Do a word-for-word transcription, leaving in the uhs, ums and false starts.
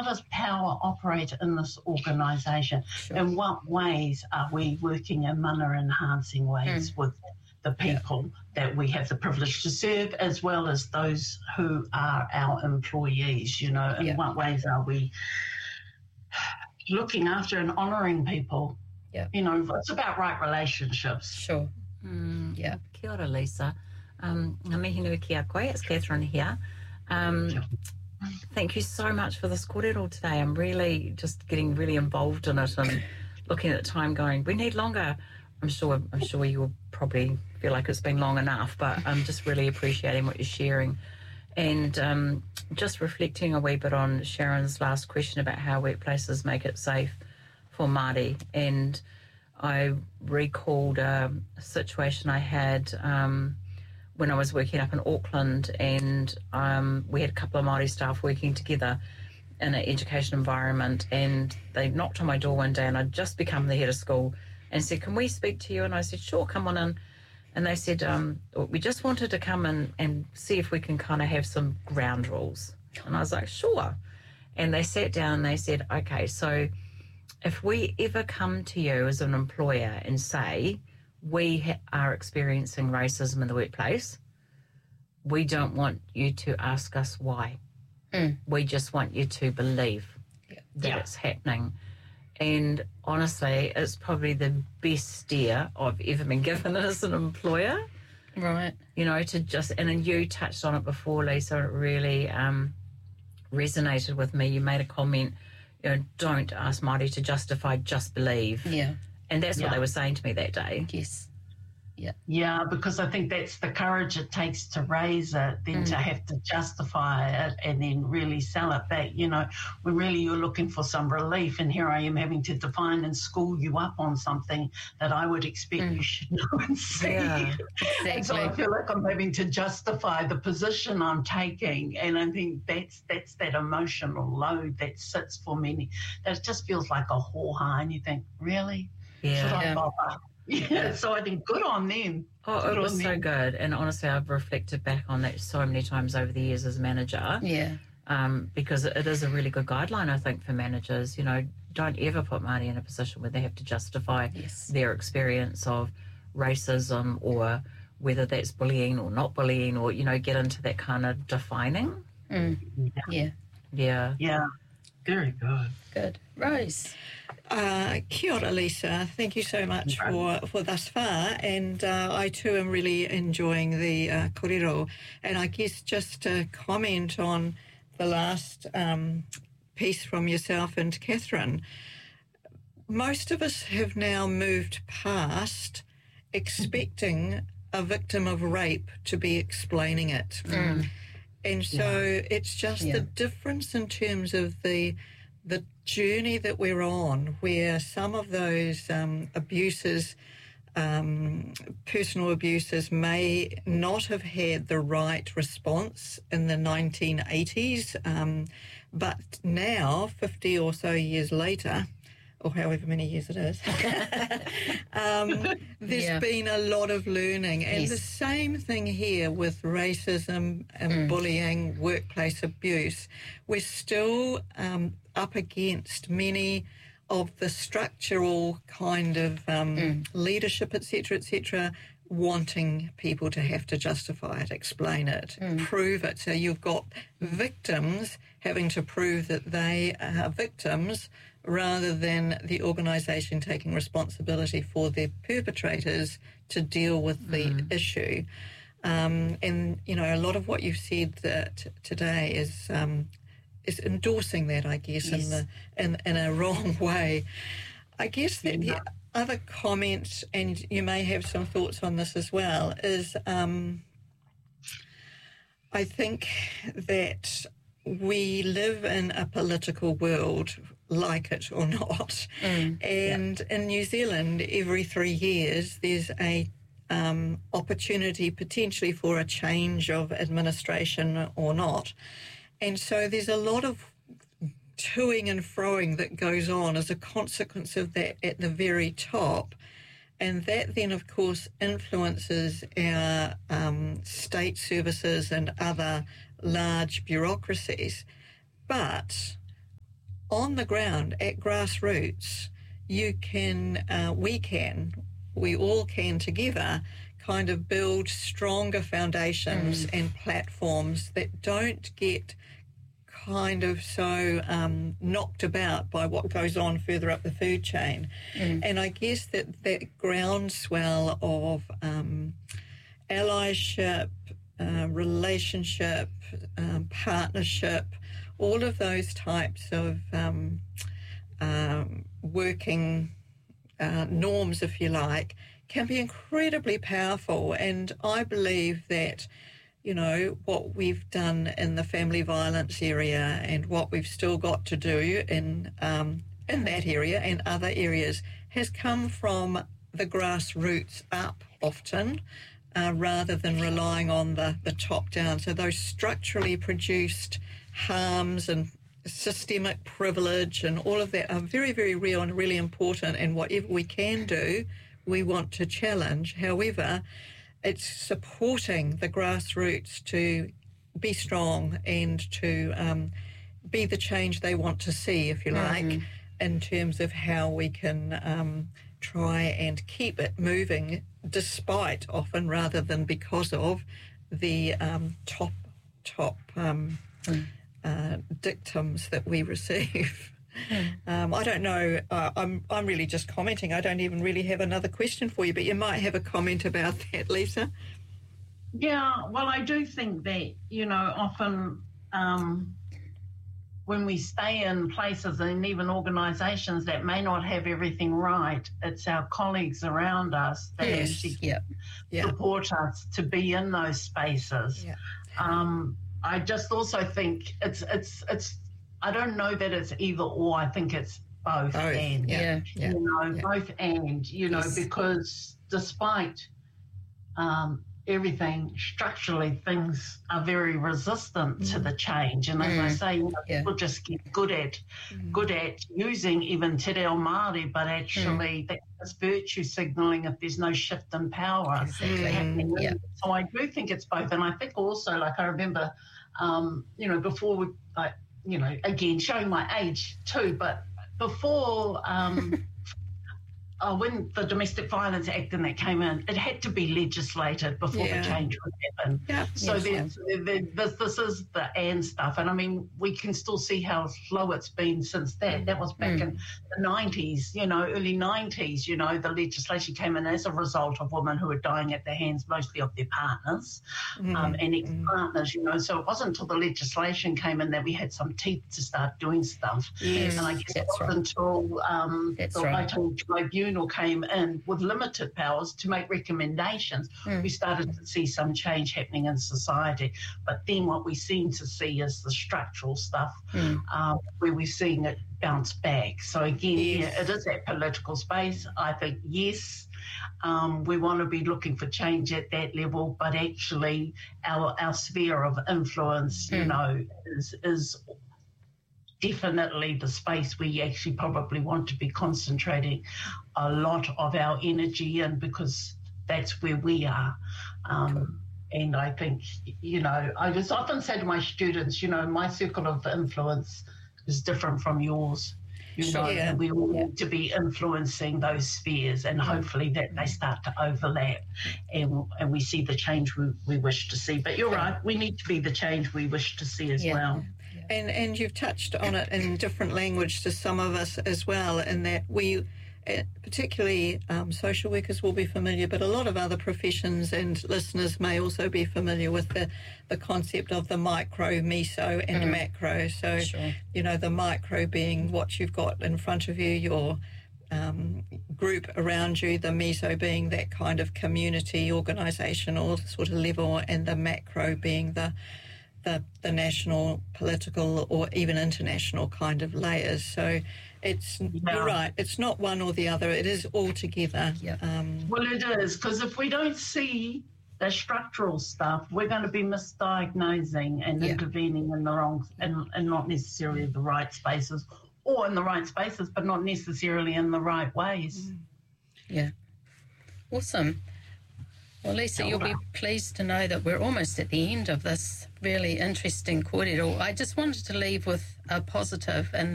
does power operate in this organisation? Sure. In what ways are we working in mana-enhancing ways mm. with the people yeah. that we have the privilege to serve, as well as those who are our employees? You know, in yeah. what ways are we looking after and honouring people? Yeah. You know, it's about right relationships. Sure. Mm, yeah. Kia ora, Lisa. Um, ngā mihi nui ki a koe, it's Catherine here. Um, thank you so much for this kōrero today. I'm really just getting really involved in it and looking at the time going, we need longer. I'm sure I'm sure you will probably feel like it's been long enough, but I'm just really appreciating what you're sharing. And um, just reflecting a wee bit on Sharon's last question about how workplaces make it safe for Māori. And I recalled a, a situation I had um, when I was working up in Auckland, and um, we had a couple of Māori staff working together in an education environment, and they knocked on my door one day, and I'd just become the head of school, and said, can we speak to you? And I said, sure, come on in. And they said, um, we just wanted to come in and see if we can kind of have some ground rules. And I was like, sure. And they sat down and they said, okay, so if we ever come to you as an employer and say, we ha- are experiencing racism in the workplace, we don't want you to ask us why. Mm. We just want you to believe yeah. that yeah. it's happening. And honestly, it's probably the best steer I've ever been given as an employer. Right. You know, to just, and then you touched on it before, Lisa, it really um, resonated with me. You made a comment, you know, don't ask Māori to justify, just believe. Yeah. And that's yeah. what they were saying to me that day. Yes. Yeah. Yeah, because I think that's the courage it takes to raise it, then mm. to have to justify it and then really sell it back. You know, when really you're looking for some relief, and here I am having to define and school you up on something that I would expect mm. you should know and see. Yeah, exactly. And so I feel like I'm having to justify the position I'm taking, and I think that's that's that emotional load that sits for many. That just feels like a hoo-ha, and you think, really? Yeah. Should I yeah. bother? Yeah, so I think good on them. Oh, good it was so them. good. And honestly, I've reflected back on that so many times over the years as a manager. Yeah. Um, because it is a really good guideline, I think, for managers. You know, don't ever put Māori in a position where they have to justify yes. their experience of racism, or whether that's bullying or not bullying, or, you know, get into that kind of defining. Mm. Yeah. Yeah. Yeah. Very good. Good. Rose. Uh, kia ora, Lisa. Thank you so much for, for thus far. And uh, I too am really enjoying the uh, kōrero. And I guess just to comment on the last um, piece from yourself and Catherine, most of us have now moved past expecting a victim of rape to be explaining it. Mm. And so yeah. it's just yeah. the difference in terms of the the journey that we're on, where some of those um, abuses, um, personal abuses, may not have had the right response in the nineteen eighties, um, but now, fifty or so years later, or however many years it is, um, there's yeah. been a lot of learning. And yes. the same thing here with racism and mm. bullying, workplace abuse. We're still um, up against many of the structural kind of um, mm. leadership, et cetera, et cetera, wanting people to have to justify it, explain it, mm. prove it. So you've got victims having to prove that they are victims, rather than the organisation taking responsibility for their perpetrators to deal with the mm. issue. Um, and, you know, a lot of what you've said that t- today is um, is endorsing that, I guess, yes. in, the, in, in a wrong way. I guess that yeah. the other comment, and you may have some thoughts on this as well, is um, I think that we live in a political world, like it or not. Mm, and yeah. in New Zealand, every three years, there's a um, opportunity potentially for a change of administration or not. And so there's a lot of toing and froing that goes on as a consequence of that at the very top. And that then, of course, influences our um, state services and other large bureaucracies. But on the ground at grassroots, you can, uh, we can, we all can together kind of build stronger foundations mm. and platforms that don't get kind of so um, knocked about by what goes on further up the food chain. Mm. And I guess that that groundswell of um, allyship, uh, relationship, um, partnership, all of those types of um, um, working uh, norms, if you like, can be incredibly powerful. And I believe that, you know, what we've done in the family violence area and what we've still got to do in um, in that area and other areas has come from the grassroots up often, uh, rather than relying on the, the top down. So those structurally produced harms and systemic privilege and all of that are very, very real and really important, and whatever we can do, we want to challenge. However, it's supporting the grassroots to be strong and to um, be the change they want to see, if you like, mm-hmm. in terms of how we can um, try and keep it moving despite often rather than because of the um, top, top um, mm. uh, dictums that we receive. Mm. Um, I don't know. Uh, I'm I'm really just commenting. I don't even really have another question for you, but you might have a comment about that, Lisa. Yeah, well, I do think that, you know, often um, when we stay in places and even organisations that may not have everything right, it's our colleagues around us that yes. actually yeah. Yeah. support us to be in those spaces. Yeah. Um, I just also think it's it's it's. I don't know that it's either or. I think it's both, both. and. Yeah. yeah. You know, yeah. both and, you know, Yes. because despite um, everything, structurally, things are very resistant mm. to the change. And as Mm. I say, you know, Yeah. people just get good at Mm. good at using even te reo Māori, but actually mm. that's virtue signalling if there's no shift in power. Exactly. happening. Yeah. So I do think it's both. And I think also, like I remember, um, you know, before we, like, you know, again, showing my age too, but before um, uh, when the Domestic Violence Act and that came in, it had to be legislated before Yeah. the change would happen. Yeah. So Yes, there's, there, this, this is the and stuff. And I mean, we can still see how slow it's been since that. That was back Mm. in the nineties, you know, early nineties, you know, the legislation came in as a result of women who were dying at the hands mostly of their partners Mm. um, and Mm. ex-partners, you know. So it wasn't until the legislation came in that we had some teeth to start doing stuff. Yes. And I guess it That's wasn't until um, That's the right. Waitangi Tribunal came in with limited powers to make recommendations, Mm. we started to see some change happening in society. But then what we seem to see is the structural stuff Mm. um, where we're seeing it bounce back. So again, Yes. yeah, it is that political space. I think, yes, um, we want to be looking for change at that level, but actually our, our sphere of influence, you Mm. know, is, is definitely the space we actually probably want to be concentrating a lot of our energy in, because that's where we are. Um, and I think, you know, I just often say to my students, you know, my circle of influence is different from yours. You know, Yeah. and we all need to be influencing those spheres, and hopefully that they start to overlap, and and we see the change we, we wish to see. But you're right, we need to be the change we wish to see as Yeah. well. And and you've touched on it in different language to some of us as well, in that we, uh, particularly um, social workers will be familiar, but a lot of other professions and listeners may also be familiar with the, the concept of the micro, meso and Mm. macro. So, Sure. you know, the micro being what you've got in front of you, your um, group around you, the meso being that kind of community, organisational sort of level, and the macro being the The, the national, political, or even international kind of layers. So it's, Yeah. you're right, it's not one or the other, it is all together. Yeah. Um, Well, it is, because if we don't see the structural stuff, we're going to be misdiagnosing and Yeah. intervening in the wrong, and, and not necessarily the right spaces, or in the right spaces, but not necessarily in the right ways. Yeah. Awesome. Well, Lisa, you'll be pleased to know that we're almost at the end of this really interesting kōrero. I just wanted to leave with a positive, and